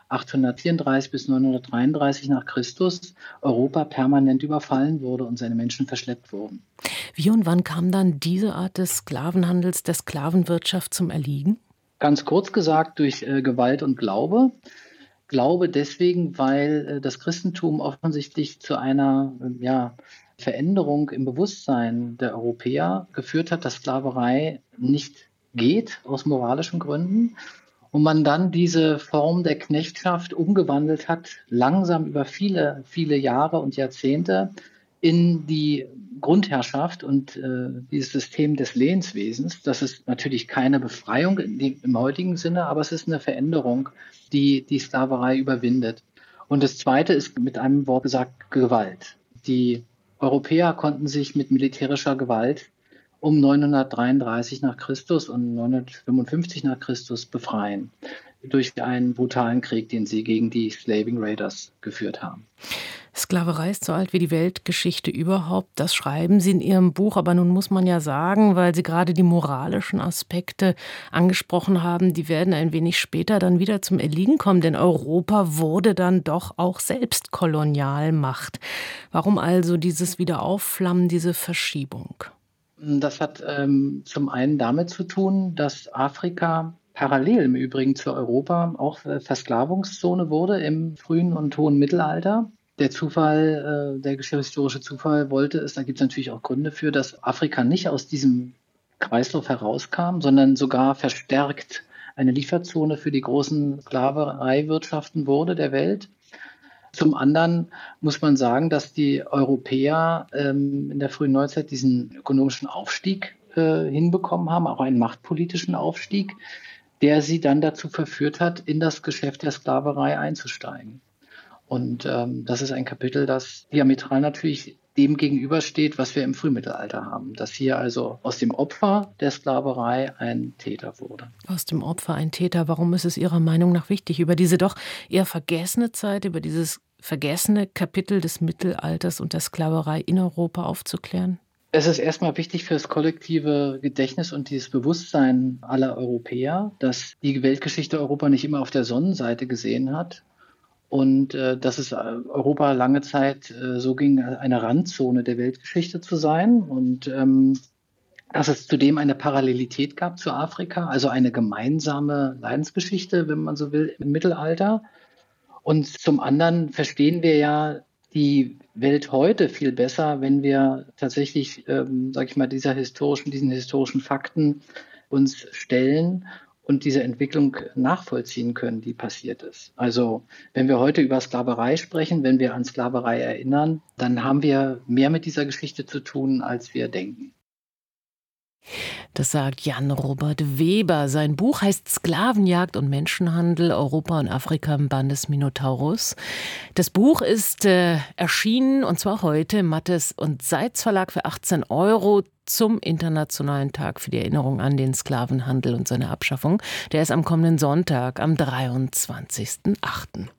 834 bis 933 nach Christus Europa permanent überfallen wurde und seine Menschen verschleppt wurden. Wie und wann kam dann diese Art des Sklavenhandels, der Sklavenwirtschaft zum Erliegen? Ganz kurz gesagt durch Gewalt und Glaube. Glaube deswegen, weil das Christentum offensichtlich zu einer Veränderung im Bewusstsein der Europäer geführt hat, dass Sklaverei nicht geht aus moralischen Gründen. Und man dann diese Form der Knechtschaft umgewandelt hat, langsam über viele, viele Jahre und Jahrzehnte in die Grundherrschaft und dieses System des Lehenswesens. Das ist natürlich keine Befreiung im heutigen Sinne, aber es ist eine Veränderung, die die Sklaverei überwindet. Und das Zweite ist mit einem Wort gesagt Gewalt. Die Europäer konnten sich mit militärischer Gewalt um 933 nach Christus und 955 nach Christus befreien durch einen brutalen Krieg, den sie gegen die Slaving Raiders geführt haben. Sklaverei ist so alt wie die Weltgeschichte überhaupt. Das schreiben Sie in Ihrem Buch. Aber nun muss man ja sagen, weil Sie gerade die moralischen Aspekte angesprochen haben, die werden ein wenig später dann wieder zum Erliegen kommen. Denn Europa wurde dann doch auch selbst Kolonialmacht. Warum also dieses Wiederaufflammen, diese Verschiebung? Das hat zum einen damit zu tun, dass Afrika parallel im Übrigen zu Europa auch Versklavungszone wurde im frühen und hohen Mittelalter. Der Zufall, der geschichtshistorische Zufall wollte es, da gibt es natürlich auch Gründe für, dass Afrika nicht aus diesem Kreislauf herauskam, sondern sogar verstärkt eine Lieferzone für die großen Sklavereiwirtschaften wurde der Welt. Zum anderen muss man sagen, dass die Europäer in der frühen Neuzeit diesen ökonomischen Aufstieg hinbekommen haben, auch einen machtpolitischen Aufstieg, der sie dann dazu verführt hat, in das Geschäft der Sklaverei einzusteigen. Und das ist ein Kapitel, das diametral natürlich dem gegenübersteht, was wir im Frühmittelalter haben. Dass hier also aus dem Opfer der Sklaverei ein Täter wurde. Aus dem Opfer ein Täter. Warum ist es Ihrer Meinung nach wichtig, über diese doch eher vergessene Zeit, über dieses vergessene Kapitel des Mittelalters und der Sklaverei in Europa aufzuklären? Es ist erstmal wichtig für das kollektive Gedächtnis und dieses Bewusstsein aller Europäer, dass die Weltgeschichte Europa nicht immer auf der Sonnenseite gesehen hat. Und dass es Europa lange Zeit so ging, eine Randzone der Weltgeschichte zu sein. Und dass es zudem eine Parallelität gab zu Afrika, also eine gemeinsame Leidensgeschichte, wenn man so will, im Mittelalter. Und zum anderen verstehen wir ja die Welt heute viel besser, wenn wir tatsächlich, diesen historischen Fakten uns stellen und diese Entwicklung nachvollziehen können, die passiert ist. Also wenn wir heute über Sklaverei sprechen, wenn wir an Sklaverei erinnern, dann haben wir mehr mit dieser Geschichte zu tun, als wir denken. Das sagt Jan Robert Weber. Sein Buch heißt Sklavenjagd und Menschenhandel, Europa und Afrika im Bann des Minotaurus. Das Buch ist erschienen, und zwar heute im Mattes und Seitz Verlag für 18 € zum Internationalen Tag für die Erinnerung an den Sklavenhandel und seine Abschaffung. Der ist am kommenden Sonntag, am 23.08.